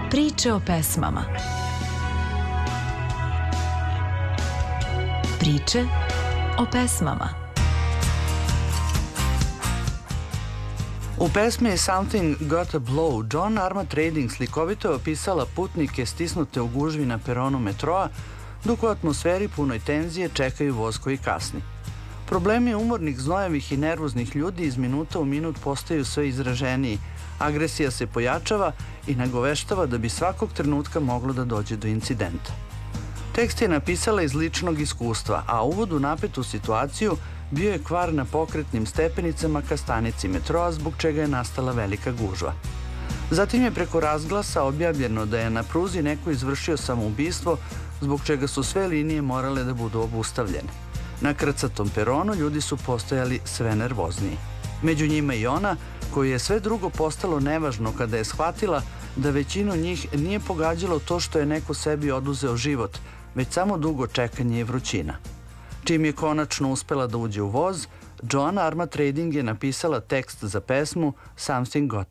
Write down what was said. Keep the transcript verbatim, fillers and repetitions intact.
Priče o pesmama. Priče o pesmama. U pesmi Something Got a Blow John Armatrading slikovito je opisala putnike stisnute u gužvi na peronu metroa, dok u atmosferi punoj tenzije čekaju voz koji kasni. Problemi umornih, znojevih i nervoznih ljudi iz minuta u minut postaju sve izraženiji, agresija se pojačava i nagoveštava da bi svakog trenutka moglo da dođe do incidenta. Tekst je napisala iz ličnog iskustva, a uvod u napetu situaciju bio je kvar na pokretnim stepenicama ka stanici metroa, zbog čega je nastala velika gužva. Zatim je preko razglasa objavljeno da je na pruzi neko izvršio samoubistvo, zbog čega su sve linije morale da budu obustavljene. Na krcatom peronu ljudi su postojali sve nervozniji. Među njima i ona, koju je sve drugo postalo nevažno kada je shvatila da većinu njih nije pogađalo to što je neko sebi oduzeo život, već samo dugo čekanje i vrućina. Čim je konačno uspela da uđe u voz, Joan Armatrading je napisala tekst za pesmu Something Got